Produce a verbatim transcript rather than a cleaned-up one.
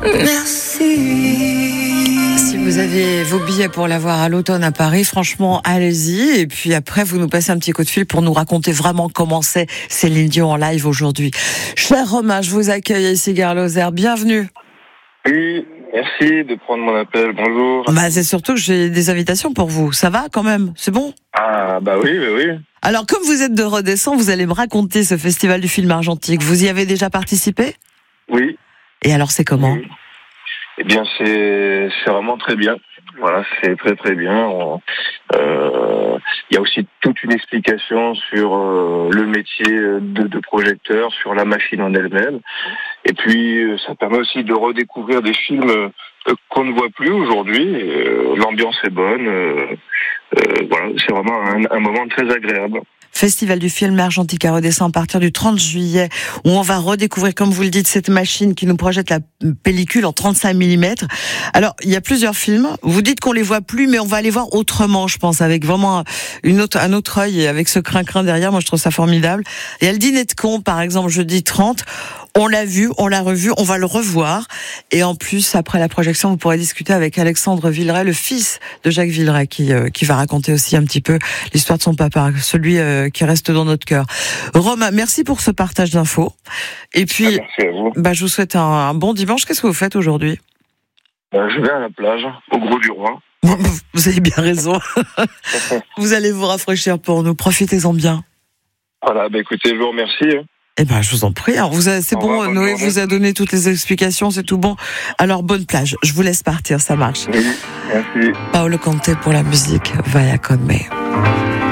Merci. Si vous avez vos billets pour la voir à l'automne à Paris, franchement, allez-y. Et puis après, vous nous passez un petit coup de fil pour nous raconter vraiment comment c'est Céline Dion en live aujourd'hui. Cher Romain, je vous accueille ici, Gare Lozère. Bienvenue. Oui, merci de prendre mon appel. Bonjour. Bah, c'est surtout que j'ai des invitations pour vous. Ça va quand même? C'est bon? Ah, bah oui, oui, oui. Alors, comme vous êtes de Redescend, vous allez me raconter ce festival du film argentique. Vous y avez déjà participé? Oui. Et alors, c'est comment? Oui. Eh bien, c'est c'est vraiment très bien. Voilà, c'est très très bien. On, euh, il y a aussi toute une explication sur euh, le métier de, de projecteur, sur la machine en elle-même. Et puis, ça permet aussi de redécouvrir des films euh, qu'on ne voit plus aujourd'hui. Euh, l'ambiance est bonne. Euh, euh, voilà, c'est vraiment un, un moment très agréable. Festival du film argentique à Redescend à partir du trente juillet, où on va redécouvrir, comme vous le dites, cette machine qui nous projette la pellicule en trente-cinq millimètres. Alors, il y a plusieurs films. Vous dites qu'on les voit plus, mais on va les voir autrement, je pense, avec vraiment une autre, un autre œil et avec ce crin-crin derrière. Moi, je trouve ça formidable. Il y a le Dîner de cons, par exemple, jeudi trente. On l'a vu, on l'a revu, on va le revoir. Et en plus, après la projection, vous pourrez discuter avec Alexandre Villeray, le fils de Jacques Villeray, qui, euh, qui va raconter aussi un petit peu l'histoire de son papa, celui euh, qui reste dans notre cœur. Romain, merci pour ce partage d'infos. Et puis, ah, merci à vous. Bah, je vous souhaite un, un bon dimanche. Qu'est-ce que vous faites aujourd'hui? euh, Je vais à la plage, au Gros du Roi. Vous avez bien raison. Vous allez vous rafraîchir pour nous. Profitez-en bien. Voilà, bah écoutez, je vous remercie. Eh ben, je vous en prie. Alors, vous avez, c'est Au bon, revoir, Noé journée. vous a donné toutes les explications, c'est tout bon. Alors, bonne plage. Je vous laisse partir, ça marche. Oui, merci. Paolo Conte pour la musique Vaya con me.